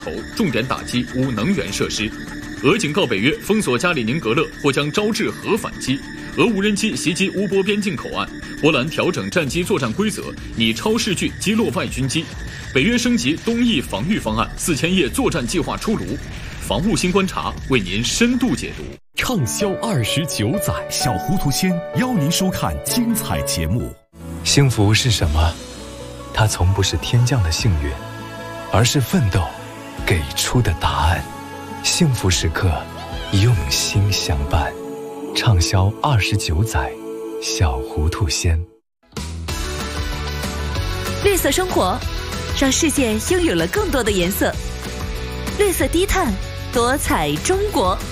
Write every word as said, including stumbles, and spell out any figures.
口重点打击乌能源设施。俄警告北约封锁加里宁格勒或将招致核反击。俄无人机袭击乌波边境口岸，波兰调整战机作战规则，拟超视距击落外军机。北约升级东翼防御方案，四千页作战计划出炉。防务新观察为您深度解读。 畅销二十九载，小糊涂仙邀您收看精彩节目。 幸福是什么？它从不是天降的幸运，而是奋斗给出的答案。幸福时刻，用心相伴。畅销二十九载，小糊涂仙。 绿色生活，让世界拥有了更多的颜色。绿色低碳，多彩中国。